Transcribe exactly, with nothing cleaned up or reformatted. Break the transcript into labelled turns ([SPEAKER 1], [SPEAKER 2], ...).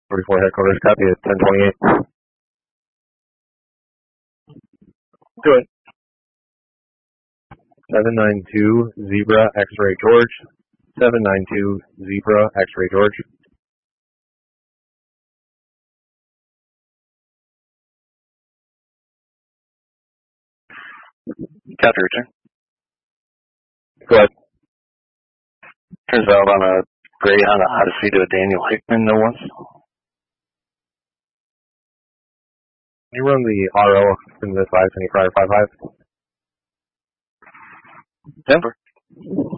[SPEAKER 1] forty-four headquarters, copy at ten twenty-eight.
[SPEAKER 2] Do it.
[SPEAKER 1] seven nine two Zebra X-Ray George. seven nine two Zebra X-Ray George.
[SPEAKER 2] Copy, return.
[SPEAKER 1] Go ahead.
[SPEAKER 2] Turns out on a gray Honda Odyssey to a Daniel Hickman, no ones.
[SPEAKER 1] Can you run the R O in the five seventy-five five five?
[SPEAKER 2] Denver.